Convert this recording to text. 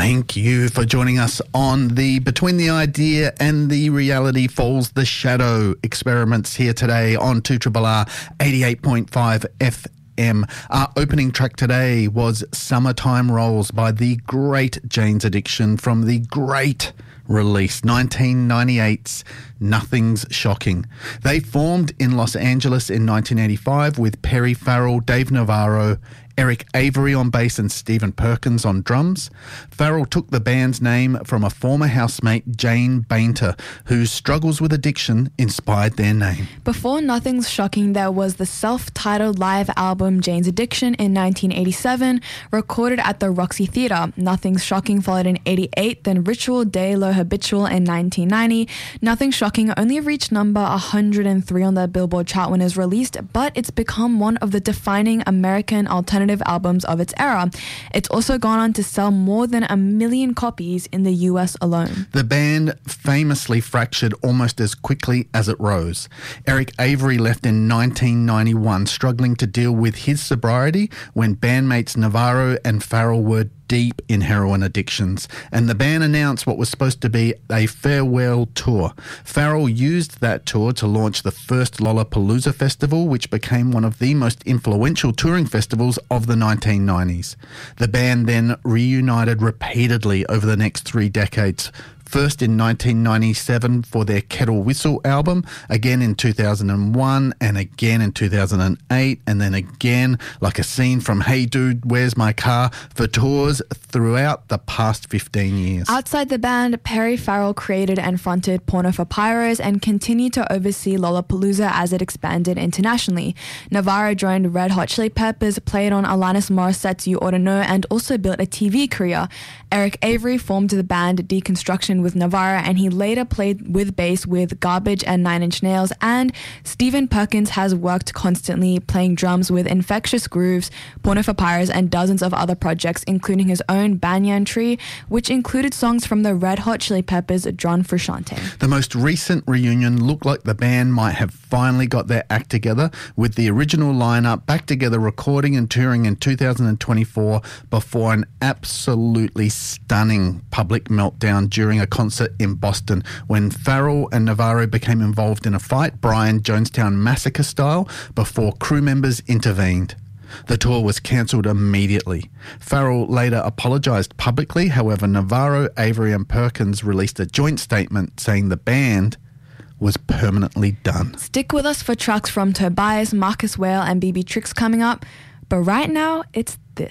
Thank you for joining us on the Between the Idea and the Reality Falls the Shadow experiments here today on 2RRR 88.5 FM. Our opening track today was Summertime Rolls by the great Jane's Addiction from the great release 1998's Nothing's Shocking. They formed in Los Angeles in 1985 with Perry Farrell, Dave Navarro, Eric Avery on bass and Stephen Perkins on drums. Farrell took the band's name from a former housemate, Jane Bainter, whose struggles with addiction inspired their name. Before Nothing's Shocking, there was the self-titled live album Jane's Addiction in 1987, recorded at the Roxy Theatre. Nothing's Shocking followed in 88, then Ritual de lo Habitual in 1990. Nothing's Shocking only reached number 103 on the Billboard chart when it was released, but it's become one of the defining American alternative albums of its era. It's also gone on to sell more than 1 million copies in the US alone. The band famously fractured almost as quickly as it rose. Eric Avery left in 1991, struggling to deal with his sobriety when bandmates Navarro and Farrell were deep in heroin addictions, and the band announced what was supposed to be a farewell tour. Farrell used that tour to launch the first Lollapalooza Festival, which became one of the most influential touring festivals of the 1990s. The band then reunited repeatedly over the next 3 decades. First in 1997 for their Kettle Whistle album, again in 2001, and again in 2008, and then again, like a scene from Hey Dude, Where's My Car, for tours throughout the past 15 years. Outside the band, Perry Farrell created and fronted Porno for Pyros and continued to oversee Lollapalooza as it expanded internationally. Navarro joined Red Hot Chili Peppers, played on Alanis Morissette's You Oughta Know, and also built a TV career. Eric Avery formed the band Deconstruction with Navarro, and he later played with bass with Garbage and Nine Inch Nails. And Stephen Perkins has worked constantly playing drums with Infectious Grooves, Porno for Pyros, and dozens of other projects, including his own Banyan Tree, which included songs from the Red Hot Chili Peppers' John Frusciante. The most recent reunion looked like the band might have finally got their act together, with the original lineup back together recording and touring in 2024 before an absolutely stunning public meltdown during a concert in Boston when Farrell and Navarro became involved in a fight, Brian Jonestown Massacre style, before crew members intervened. The tour was cancelled immediately. Farrell later apologised publicly. However, Navarro, Avery and Perkins released a joint statement saying the band was permanently done. Stick with us for tracks from Tobias, Marcus Whale and BB Tricks coming up, but right now it's this.